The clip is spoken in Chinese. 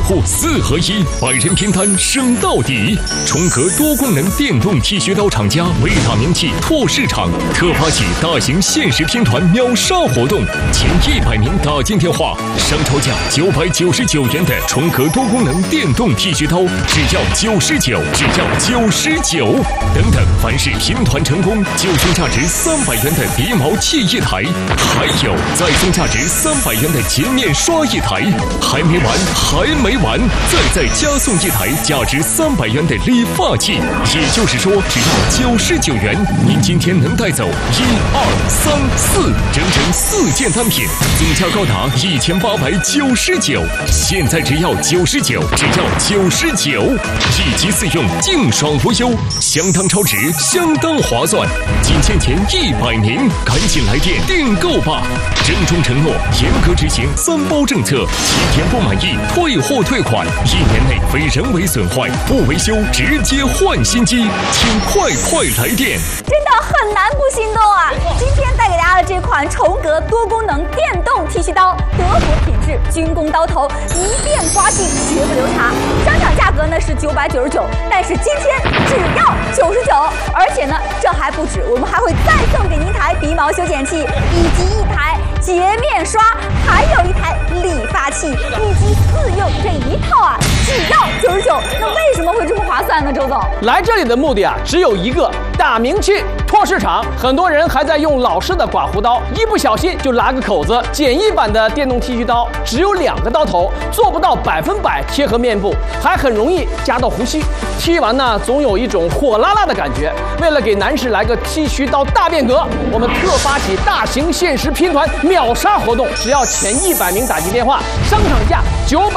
护4合一，100人拼单升到底。重格多功能电动剃须刀厂家为大名气拓市场特发起大型限时拼团秒杀活动，前100名打进电话，上超价999元的重格多功能电动剃须刀只要99，只要99。等等，凡是拼团成功，就送价值300元的鼻毛器一台，还有再送价值300元的洁面刷一台。还没完，还没完，再加送一台价值300元的理发器。也就是说，只要99元，您今天能带走1、2、3、4，整整4件单品，总价高达1899。现在只要99，只要99，1机4用，净爽无忧，相当超值，相当划算。仅限前100名，赶紧来电订购吧！郑重承诺，严格执行3包政策，7天不满意退货退款，1年内非人为损坏不维修直接换新机，请快来电！ 真的很难不心动啊！今天带给大家的这款重格多功能电动剃须刀，德国品质，军工刀头，一遍刮净绝不留茬。商场价格呢是999，但是今天只要99，而且呢这还不止，我们还会再送给您一台鼻毛修剪器，以及一台洁面刷，还有一台理发器，1机4用这一套啊，只要99。那为什么会这么划算呢？周总， 来这里的目的啊，只有一个，打名气。拓市场，很多人还在用老式的刮胡刀，一不小心就拉个口子。简易版的电动剃须刀只有2个刀头，做不到100%贴合面部，还很容易夹到胡须。剃完呢，总有一种火辣辣的感觉。为了给男士来个剃须刀大变革，我们特发起大型限时拼团秒杀活动，只要前100名打进电话，商场价900。